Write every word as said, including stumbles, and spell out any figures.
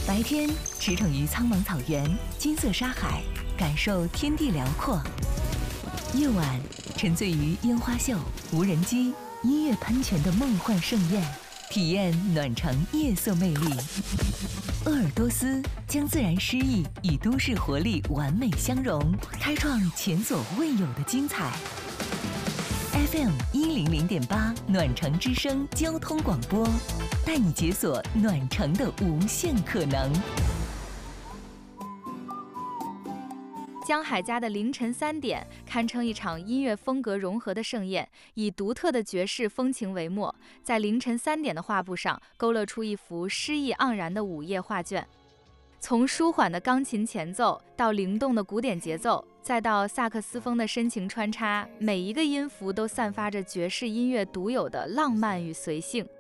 白天驰骋于苍茫草原、金色沙海，感受天地辽阔；夜晚沉醉于烟花秀、无人机、音乐喷泉的梦幻盛宴，体验暖城夜色魅力。鄂尔多斯将自然诗意与都市活力完美相融，开创前所未有的精彩。F M 一零零点八暖城之声交通广播，带你解锁暖城的无限可能。 江海家的凌晨三点堪称一场音乐风格融合的盛宴，以独特的爵士风情为墨，在凌晨三点的画布上勾勒出一幅诗意盎然的午夜画卷。从舒缓的钢琴前奏到灵动的古典节奏，再到萨克斯风的深情穿插，每一个音符都散发着爵士音乐独有的浪漫与随性。